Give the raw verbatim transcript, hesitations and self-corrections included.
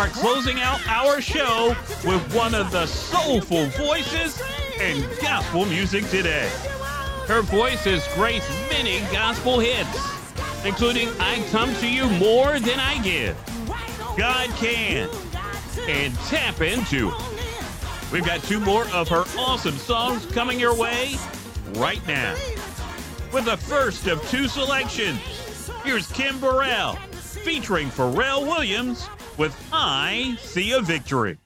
are closing out our show with one of the soulful voices in gospel music today. Her voice has graced many gospel hits, including I Come to You More Than I Give, God Can, and Tap Into. We've got two more of her awesome songs coming your way right now. With the first of two selections, here's Kim Burrell featuring Pharrell Williams with I See a Victory.